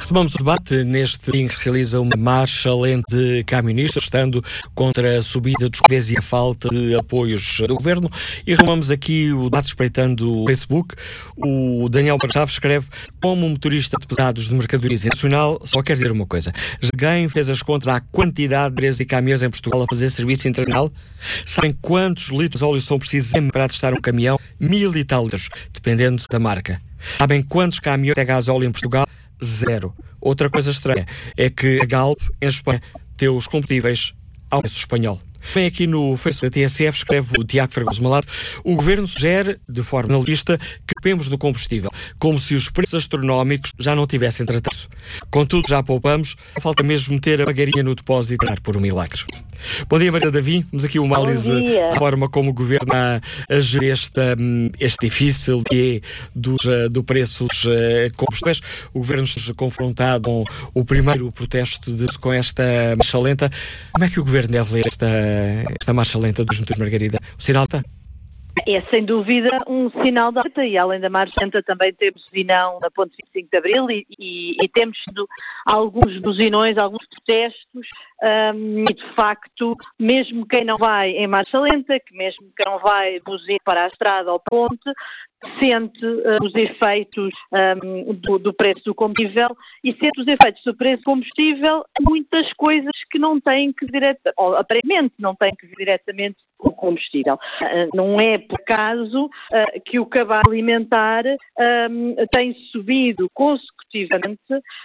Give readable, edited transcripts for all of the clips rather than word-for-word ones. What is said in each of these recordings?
Retomamos o debate neste dia em que se realiza uma marcha lenta de camionistas, estando contra a subida dos combustíveis e a falta de apoios do Governo. E retomamos aqui o debate espreitando o Facebook. O Daniel Chaves escreve: como motorista de pesados de mercadorias internacional, só quero dizer uma coisa. Alguém fez as contas à quantidade de empresas e caminhões em Portugal a fazer serviço internacional? Sabem quantos litros de óleo são precisos para testar um caminhão? 1000 e tal litros, dependendo da marca. Sabem quantos caminhões tem gasóleo em Portugal? 0. Outra coisa estranha é que a Galp, em Espanha, tem os combustíveis ao preço espanhol. Bem, aqui no Facebook da TSF escreve o Tiago Fragoso Malato: o Governo sugere, de forma analista, que poupemos do combustível, como se os preços astronómicos já não tivessem tratado. Contudo, já poupamos, falta mesmo meter a magarinha no depósito e por um milagre. Bom dia, Maria Davi. Vamos aqui uma análise da forma como o Governo a gerir este difícil dia do preço dos combustíveis. O Governo está confrontado com o primeiro protesto com esta marcha lenta. Como é que o Governo deve ler esta marcha lenta dos motores, Margarida? O sinal está? É sem dúvida um sinal de alerta, e além da marcha lenta também temos buzinão na ponte 25 de Abril e temos alguns buzinões, alguns protestos, e de facto, mesmo quem não vai em marcha lenta, que mesmo quem não vai buzinar para a estrada ou ponte, sente os efeitos do preço do combustível, e sente os efeitos do preço do combustível muitas coisas que não têm que ver ou aparentemente não têm que ver diretamente com o combustível. Não é por acaso que o cabaz alimentar tem subido consecutivamente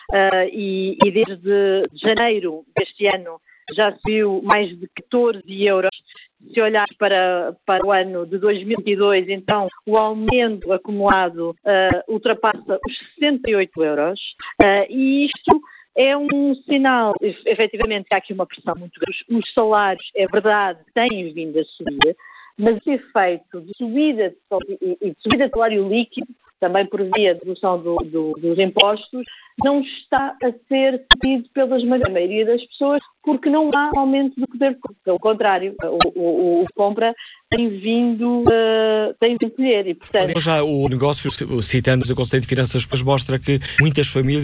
e desde janeiro deste ano já subiu mais de 14 euros. Se olhar para o ano de 2022, então o aumento acumulado ultrapassa os 68 euros, e isto é um sinal, efetivamente, que há aqui uma pressão muito grande. Os salários, é verdade, têm vindo a subir, mas esse efeito de subida de salário líquido, também por via de redução dos impostos, não está a ser sentido pela maioria das pessoas, porque não há aumento do poder de compra. Pelo contrário, o compra tem vindo a colher. E, portanto, já o negócio, citando o Conselho de Finanças, depois mostra que muitas famílias